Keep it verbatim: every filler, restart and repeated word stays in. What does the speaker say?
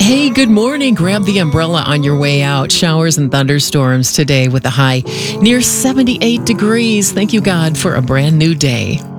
Hey, good morning. Grab the umbrella on your way out. Showers and thunderstorms today with a high near seventy-eight degrees. Thank you, God, for a brand new day.